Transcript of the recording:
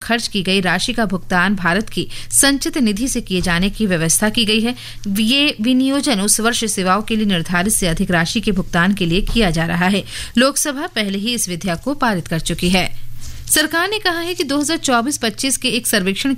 खर्च की गई राशि का भुगतान भारत की संचित निधि से किए जाने की व्यवस्था की गई है। ये विनियोजन उस वर्ष सेवाओं के लिए निर्धारित से अधिक राशि के भुगतान के लिए किया जा रहा है। लोकसभा पहले ही इस विधेयक को पारित कर चुकी है। सरकार ने कहा है कि 2024-25 के एक सर्वेक्षण